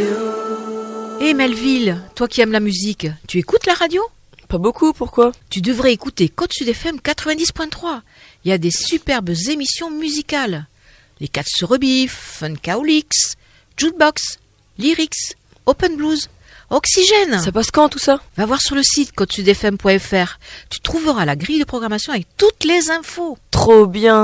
Hé Melville, toi qui aimes la musique, tu écoutes la radio ? Pas beaucoup, pourquoi ? Tu devrais écouter Côte Sud FM 90.3. Il y a des superbes émissions musicales. Les Cats se rebiffent, Funkaolix, Jukebox, Lyrics, Open Blues, Oxygène. Ça passe quand tout ça ? Va voir sur le site côtesudfm.fr. Tu trouveras la grille de programmation avec toutes les infos. Trop bien !